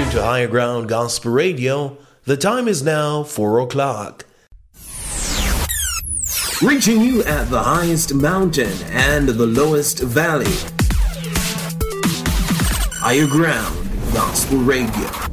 tuned to Higher Ground Gospel Radio. The time is now 4 o'clock. Reaching you at the highest mountain and the lowest valley. Higher Ground Gospel Radio.